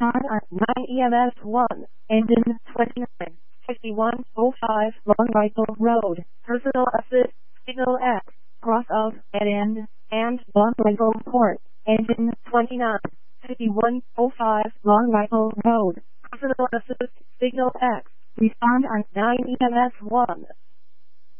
Respond on 9 EMS 1, engine 29, 5105 Long Rifle Road, personal assist, signal X, cross of, dead end, and Long Rifle Port, engine 29, 5105 Long Rifle Road, personal assist, signal X. Respond on 9 EMS 1.